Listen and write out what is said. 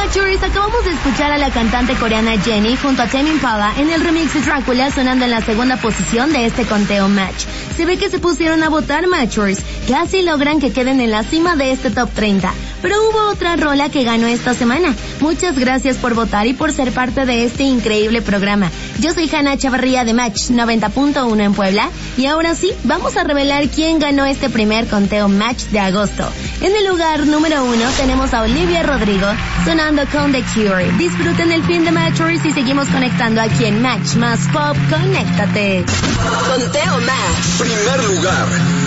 Matchers, acabamos de escuchar a la cantante coreana Jennie junto a Tame Impala en el remix de Drácula, sonando en la segunda posición de este conteo Match. Se ve que se pusieron a votar, Matchers. Casi logran que queden en la cima de este top 30. Pero hubo otra rola que ganó esta semana. Muchas gracias por votar y por ser parte de este increíble programa. Yo soy Hanna Chavarría de Match 90.1 en Puebla. Y ahora sí, vamos a revelar quién ganó este primer conteo Match de agosto. En el lugar número 1 tenemos a Olivia Rodrigo sonando con The Cure. Disfruten el fin de Matchers y seguimos conectando aquí en Match más Pop. Conéctate. Conteo Match. Primer lugar.